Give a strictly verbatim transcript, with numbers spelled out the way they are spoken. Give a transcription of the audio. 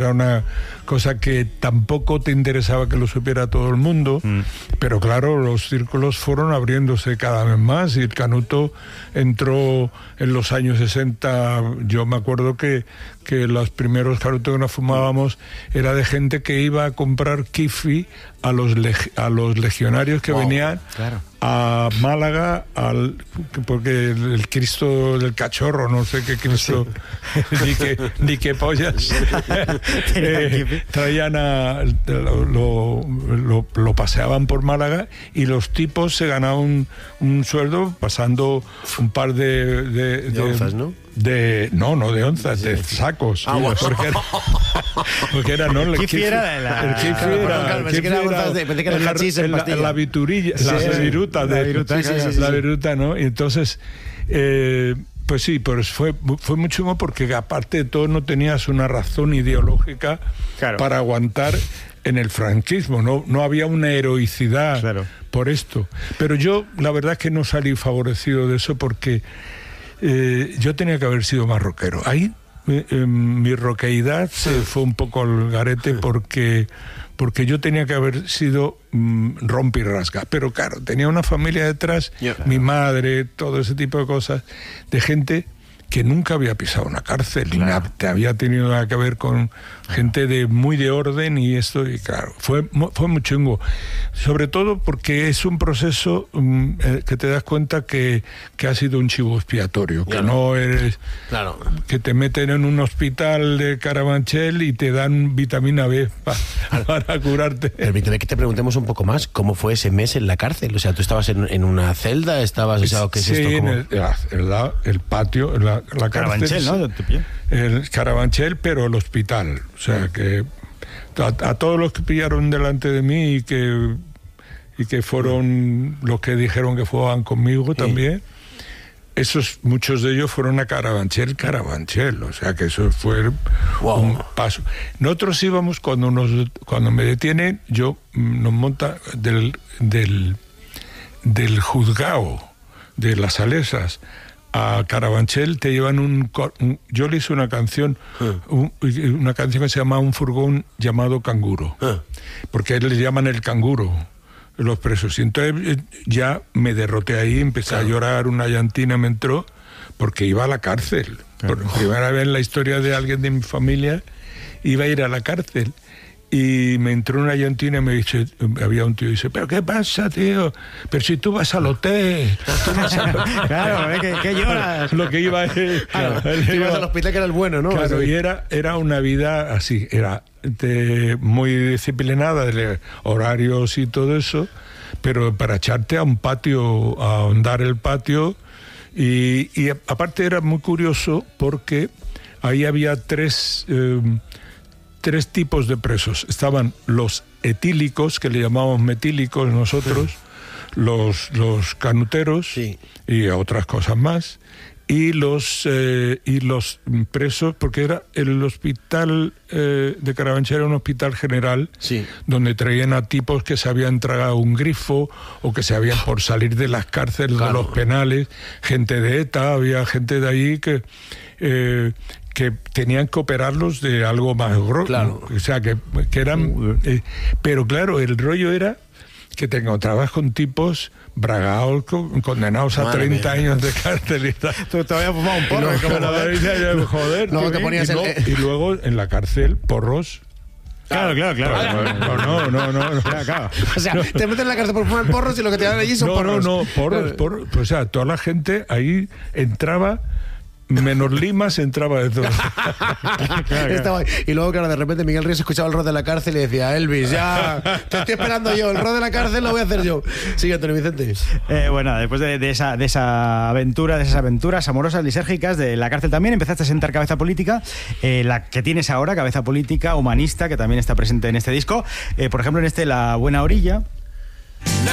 era una cosa que tampoco te interesaba que lo supiera todo el mundo, mm. pero claro, los círculos fueron abriéndose cada vez más y el Canuto entró en los años sesenta. Yo me acuerdo que, que los primeros canutos que nos fumábamos era de gente que iba a comprar kifi a los, leg- a los legionarios que wow, venían claro. a Málaga, al, porque el, el Cristo del Cachorro, no sé qué Cristo, sí. ni, qué, ni qué pollas, eh, traían a, lo, lo, lo, lo paseaban por Málaga y los tipos se ganaban un, un sueldo pasando un par de... De, de, de onzas, ¿no? De, no, no de onzas, sí, de sí. sacos. Ah, bueno. Porque era, porque era, no, el kifi era la... El kifi era... Pensé que era el hachís en pastilla. La viturilla, sí, la sí, viruta. La de, viruta, sí, sí, sí, sí, sí, la sí. viruta, ¿no? Y entonces... Eh, pues sí, pues fue, fue muy chungo porque aparte de todo no tenías una razón ideológica claro. para aguantar en el franquismo, no, no había una heroicidad claro. por esto. Pero yo la verdad es que no salí favorecido de eso porque eh, yo tenía que haber sido más rockero. Ahí eh, eh, mi roqueidad se fue un poco al garete porque... porque yo tenía que haber sido mmm, rompe y rasga, pero claro, tenía una familia detrás, yeah. mi madre, todo ese tipo de cosas, de gente que nunca había pisado una cárcel, claro. ni había tenido nada que ver con gente de muy de orden y esto, y claro, fue, fue muy chungo, sobre todo porque es un proceso um, eh, que te das cuenta que, que ha sido un chivo expiatorio, claro. que no eres, claro. que te meten en un hospital de Carabanchel y te dan vitamina B pa, para curarte. Permíteme que te preguntemos un poco más, ¿cómo fue ese mes en la cárcel? O sea, ¿tú estabas en, en una celda? ¿Estabas, o sea, qué es sí, esto? en el, el, el patio, la, la Carabanchel, cárcel, ¿no? El Carabanchel, pero el hospital. O sea, que a, a todos los que pillaron delante de mí y que, y que fueron los que dijeron que fueran conmigo también, esos, muchos de ellos fueron a Carabanchel, Carabanchel. O sea, que eso fue wow. un paso. Nosotros íbamos, cuando, nos, cuando me detienen, yo nos monta del, del, del juzgado de las Salesas a Carabanchel, te llevan un, un... Yo le hice una canción, un, una canción que se llama Un furgón llamado Canguro, porque a él le llaman el canguro, los presos. Y entonces ya me derroté ahí, empecé claro. a llorar, una llantina me entró, porque iba a la cárcel. Claro. Por primera vez en la historia de alguien de mi familia, iba a ir a la cárcel. Y me entró una llantina y me dice, había un tío y dice, ¿pero qué pasa, tío? Pero si tú vas al hotel. Vas al... Claro, ¿qué, qué lloras? Lo que iba es... Claro, tú ibas al hospital que era el bueno, ¿no? Claro, y era, era una vida así, era de, muy disciplinada, de horarios y todo eso, pero para echarte a un patio, a ahondar el patio, y, y aparte era muy curioso porque ahí había tres... Eh, tres tipos de presos. Estaban los etílicos, que le llamamos metílicos nosotros, sí. los, los canuteros sí. y otras cosas más, y los eh, y los presos, porque era el hospital eh, de Carabanchel, era un hospital general, sí. donde traían a tipos que se habían tragado un grifo o que se habían por salir de las cárceles, claro. de los penales, gente de ETA, había gente de ahí que... Eh, que tenían que operarlos de algo más grosso, claro. o sea, que, que eran... Eh, pero claro, el rollo era que te encontrabas con tipos bragados, con, condenados a Madre treinta mía. Años de cárcel y tal. Tú te habías fumado un porro. Y luego, joder, joder luego te ponías y, el... no, y luego en la cárcel, porros. Claro, claro, claro. No, no, no, no. no. Claro, claro. O sea, no. te meten en la cárcel por fumar porros y lo que te dan allí son no, porros. No, no, porros, porros. O sea, toda la gente ahí entraba... menos limas entraba de todo. Claro, claro. Estaba, y luego, claro, de repente Miguel Ríos escuchaba el rol de la cárcel y decía, Elvis, ya, te estoy esperando yo, el rol de la cárcel lo voy a hacer yo. Sigue, Antonio Vicente. Eh, bueno, después de, de, esa, de esa aventura, de esas aventuras amorosas, lisérgicas, de la cárcel también, empezaste a sentar cabeza política, eh, la que tienes ahora, cabeza política, humanista, que también está presente en este disco. Eh, por ejemplo, en este La Buena Orilla.